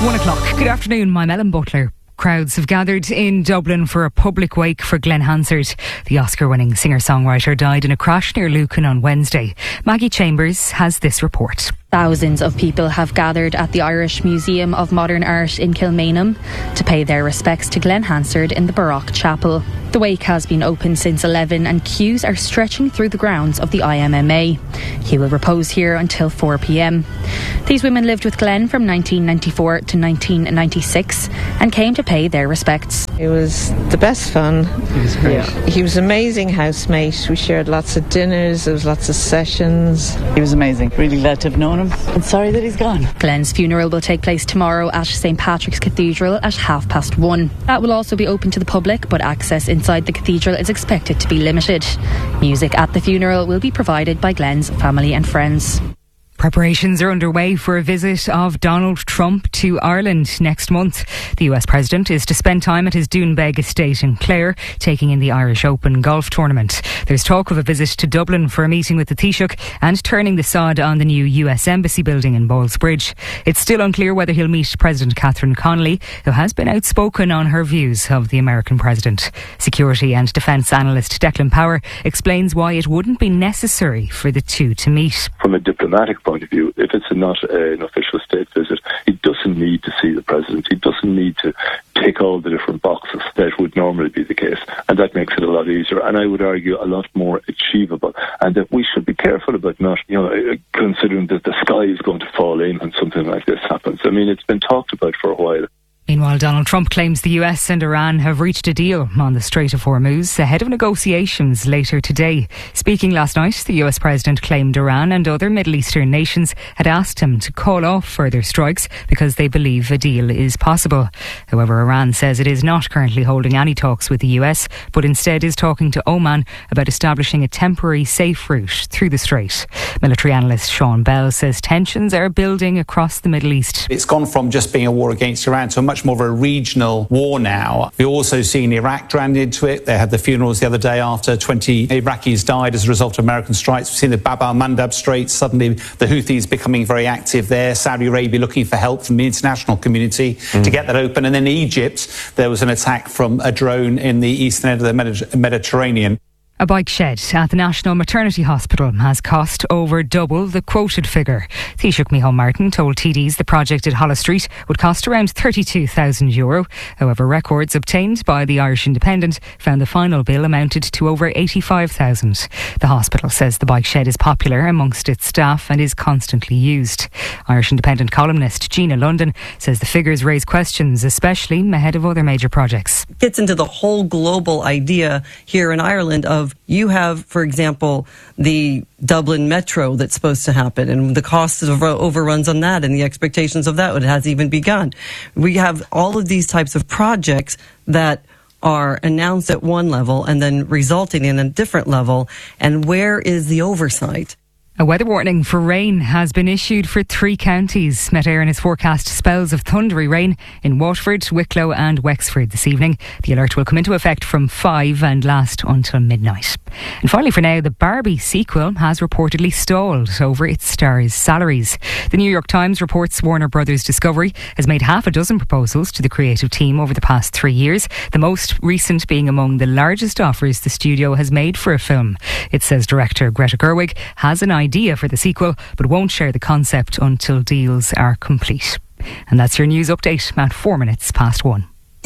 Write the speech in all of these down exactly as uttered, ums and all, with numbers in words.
One o'clock. Good afternoon, I'm Ellen Butler. Crowds have gathered in Dublin for a public wake for Glenn Hansard. The Oscar-winning singer-songwriter died in a crash near Lucan on Wednesday. Maggie Chambers has this report. Thousands of people have gathered at the Irish Museum of Modern Art in Kilmainham to pay their respects to Glenn Hansard in the Baroque Chapel. The wake has been open since eleven and queues are stretching through the grounds of the I M M A. He will repose here until four p.m. These women lived with Glenn from nineteen ninety-four to nineteen ninety-six and came to pay their respects. It was the best fun. He was great. Yeah. He was an amazing housemate. We shared lots of dinners, there was lots of sessions. He was amazing. Really glad to have known him. I'm sorry that he's gone. Glenn's funeral will take place tomorrow at St Patrick's Cathedral at half past one. That will also be open to the public, but access inside the cathedral is expected to be limited. Music at the funeral will be provided by Glenn's family and friends. Preparations are underway for a visit of Donald Trump to Ireland next month. The U S President is to spend time at his Doonbeg estate in Clare, taking in the Irish Open golf tournament. There's talk of a visit to Dublin for a meeting with the Taoiseach and turning the sod on the new U S Embassy building in Ballsbridge. It's still unclear whether he'll meet President Catherine Connolly, who has been outspoken on her views of the American president. Security and defence analyst Declan Power explains why it wouldn't be necessary for the two to meet. From a diplomatic point of view, if it's not uh, an official state visit, he doesn't need to see the president. He doesn't need to tick all the different boxes that would normally be the case, and that makes it a lot easier, and I would argue a lot more achievable, and that we should be careful about not, you know, considering that the sky is going to fall in when something like this happens. I mean, it's been talked about for a while. Meanwhile, Donald Trump claims the U S and Iran have reached a deal on the Strait of Hormuz ahead of negotiations later today. Speaking last night, the U S President claimed Iran and other Middle Eastern nations had asked him to call off further strikes because they believe a deal is possible. However, Iran says it is not currently holding any talks with the U S, but instead is talking to Oman about establishing a temporary safe route through the strait. Military analyst Sean Bell says tensions are building across the Middle East. It's gone from just being a war against Iran to a much more of a regional war now. We're also seeing Iraq dragged into it. They had the funerals the other day after twenty Iraqis died as a result of American strikes. We've seen the Bab al-Mandab Strait, suddenly the Houthis becoming very active there. Saudi Arabia looking for help from the international community mm. to get that open. And then Egypt, there was an attack from a drone in the eastern end of the Medi- Mediterranean. A bike shed at the National Maternity Hospital has cost over double the quoted figure. Taoiseach Micheál Martin told T Ds the project at Holles Street would cost around thirty-two thousand euro. However, records obtained by the Irish Independent found the final bill amounted to over eighty-five thousand. The hospital says the bike shed is popular amongst its staff and is constantly used. Irish Independent columnist Gina London says the figures raise questions, especially ahead of other major projects. It gets into the whole global idea here in Ireland of you have, for example, the Dublin Metro that's supposed to happen and the cost of overruns on that and the expectations of that. It hasn't even begun. We have all of these types of projects that are announced at one level and then resulting in a different level. And where is the oversight? A weather warning for rain has been issued for three counties. Met Éireann has forecast spells of thundery rain in Waterford, Wicklow and Wexford this evening. The alert will come into effect from five and last until midnight. And finally for now, the Barbie sequel has reportedly stalled over its stars' salaries. The New York Times reports Warner Brothers Discovery has made half a dozen proposals to the creative team over the past three years, the most recent being among the largest offers the studio has made for a film. It says director Greta Gerwig has an idea for the sequel, but won't share the concept until deals are complete. And that's your news update at four minutes past one.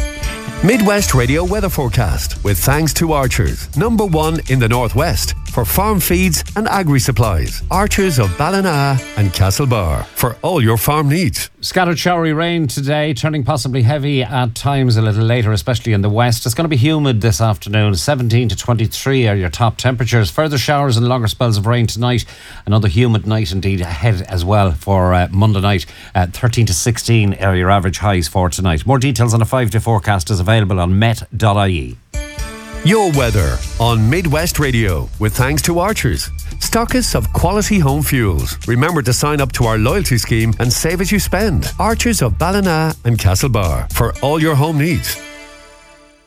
Midwest Radio weather forecast with thanks to Archers, number one in the Northwest for farm feeds and agri supplies. Archers of Ballina and Castlebar for all your farm needs. Scattered showery rain today, turning possibly heavy at times a little later, especially in the west. It's going to be humid this afternoon. seventeen to twenty-three are your top temperatures. Further showers and longer spells of rain tonight. Another humid night indeed ahead as well for uh, Monday night. Uh, thirteen to sixteen are your average highs for tonight. More details on a five-day forecast is available on met dot I E. Your weather on Midwest Radio with thanks to Archers, stockists of quality home fuels. Remember to sign up to our loyalty scheme and save as you spend. Archers of Ballina and Castlebar for all your home needs.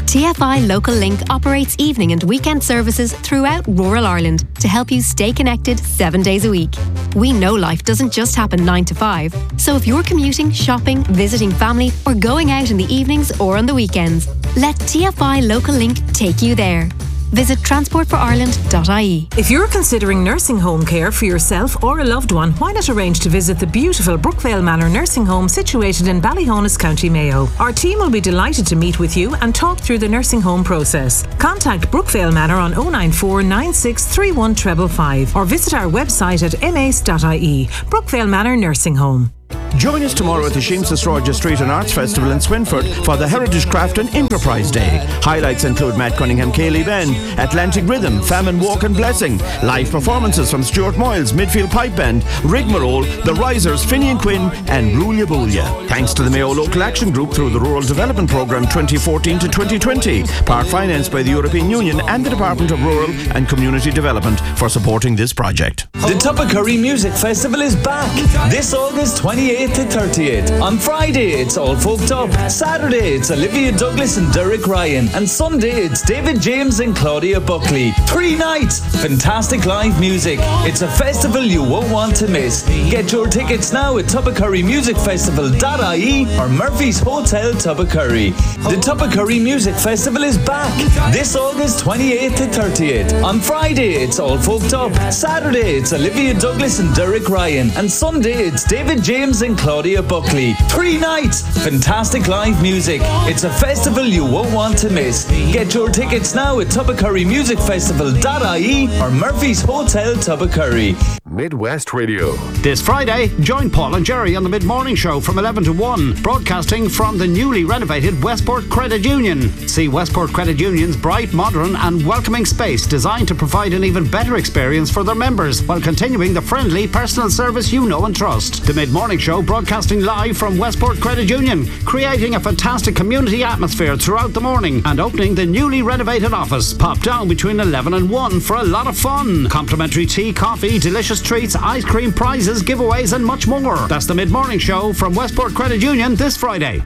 T F I Local Link operates evening and weekend services throughout rural Ireland to help you stay connected seven days a week. We know life doesn't just happen nine to five, so if you're commuting, shopping, visiting family, or going out in the evenings or on the weekends, let T F I Local Link take you there. Visit transport for ireland dot I E. If you're considering nursing home care for yourself or a loved one, why not arrange to visit the beautiful Brookvale Manor nursing home situated in Ballyhonus, County Mayo. Our team will be delighted to meet with you and talk through the nursing home process. Contact Brookvale Manor on oh nine four nine six three one five five or visit our website at m a c e dot I E. Brookvale Manor Nursing Home. Join us tomorrow at the Seamsa Stroger Street and Arts Festival in Swinford for the Heritage Craft and Enterprise Day. Highlights include Matt Cunningham Cayley Band, Atlantic Rhythm, Famine Walk and Blessing, live performances from Stuart Moyles, Midfield Pipe Band, Rigmarole, The Risers, Finian Quinn and Rulia Boolia. Thanks to the Mayo Local Action Group through the Rural Development Programme twenty fourteen to twenty twenty, part financed by the European Union and the Department of Rural and Community Development for supporting this project. The Tubbercurry Music Festival is back this August twenty-eighth to thirtieth. On Friday it's All Folked Up, Saturday it's Olivia Douglas and Derek Ryan, and Sunday it's David James and Claudia Buckley. Three nights, fantastic live music. It's a festival you won't want to miss. Get your tickets now at tubbercurry music festival dot I E or Murphy's Hotel Tubbercurry. The Tubbercurry Music Festival is back this August twenty-eighth to thirtieth. On Friday it's All Folked Up, Saturday it's Olivia Douglas and Derek Ryan, and Sunday it's David James and Claudia Buckley. Three nights, fantastic live music. It's a festival you won't want to miss. Get your tickets now at tubbercurry music festival dot I E or Murphy's Hotel Tubbercurry. Midwest Radio. This Friday, join Paul and Jerry on the Mid-Morning Show from eleven to one, broadcasting from the newly renovated Westport Credit Union. See Westport Credit Union's bright, modern and welcoming space designed to provide an even better experience for their members while continuing the friendly personal service you know and trust. The Mid-Morning Show broadcasting live from Westport Credit Union, creating a fantastic community atmosphere throughout the morning and opening the newly renovated office. Pop down between eleven and one for a lot of fun. Complimentary tea, coffee, delicious treats, ice cream, prizes, giveaways and much more. That's the Mid-Morning Show from Westport Credit Union this Friday.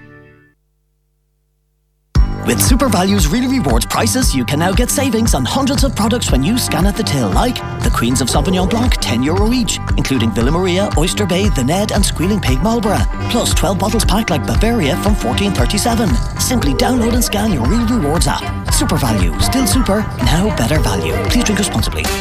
With Super Values Really Rewards prices, you can now get savings on hundreds of products when you scan at the till, like the Queens of Sauvignon Blanc, ten euro each, including Villa Maria, Oyster Bay, The Ned and Squealing Pig Marlborough, plus twelve bottles packed like Bavaria from fourteen thirty-seven. Simply download and scan your Real Rewards app. Super Value, still super, now better value. Please drink responsibly.